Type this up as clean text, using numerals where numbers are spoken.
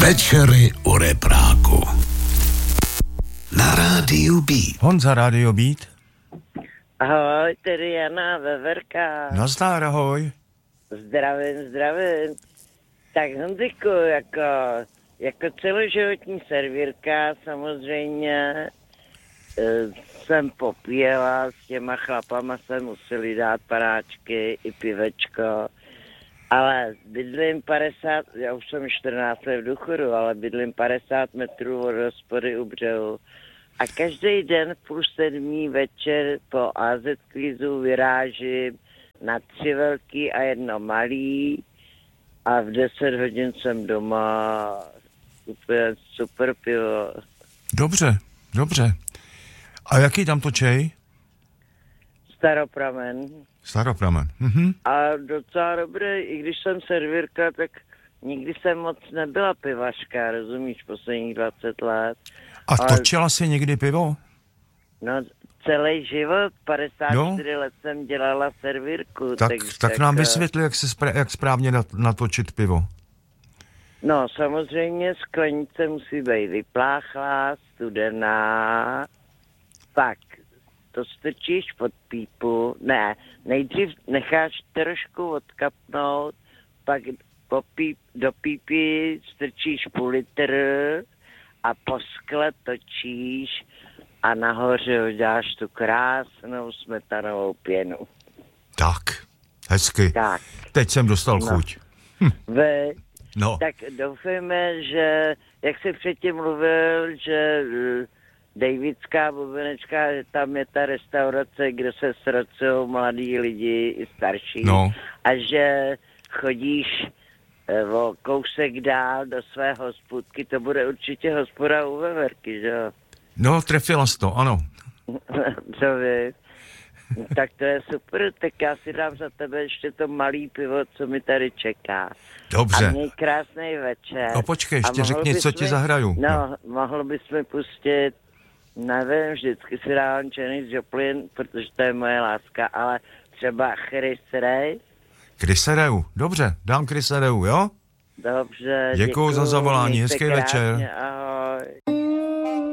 Večery u repráku. Na rádiu Beat. Honza, rádio Beat. Ahoj, tady Jana Veverka. Nazdar, ahoj. Zdravím. Tak Honziku, jako celoživotní servírka samozřejmě jsem popíjela, s těma chlapama jsem museli dát panáčky i pivečko, ale bydlím 50, já už jsem 14 let v důchodu, ale bydlím 50 metrů od hospody u břehu. A každý den v 6:30 večer po AZ kvízu vyrážím na 3 velký a 1 malý a v 10 hodin jsem doma. Super pivo. Dobře. A jaký tam to čej? Staropramen. Mhm. A docela dobré, i když jsem servírka, tak nikdy jsem moc nebyla pivařka, rozumíš, posledních 20 let. A točila jsi někdy pivo? No, celý život, 54 let jsem dělala servírku. Tak nám vysvětli, jak správně natočit pivo. No, samozřejmě sklenice musí být vypláchlá, studená, pak to strčíš pod pípu, nejdřív necháš trošku odkapnout, pak do pípy strčíš půl litr a po skle točíš a nahoře dáš tu krásnou smetanovou pěnu. Tak, hezky. Tak. Teď jsem dostal chuť. No. Tak doufejme, že, jak jsi předtím mluvil, že Davidská bubenečka, tam je ta restaurace, kde se sracujou mladí lidi i starší. No. A že chodíš o kousek dál do své hospůdky, to bude určitě hospoda u Veverky, že jo? No, trefila jsi to, ano. Co víš? Tak to je super, tak já si dám za tebe ještě to malý pivo, co mi tady čeká. Dobře. A měj krásný večer. No počkej, ještě řekni, co ti zahraju. No, mohl bys mi pustit, nevím, vždycky si dávám Janis Joplin, protože to je moje láska, ale třeba Chris Ray. Chris Reu, dobře, dám Chris Reu, jo? Dobře, Děkuju za zavolání, hezký večer. Ahoj.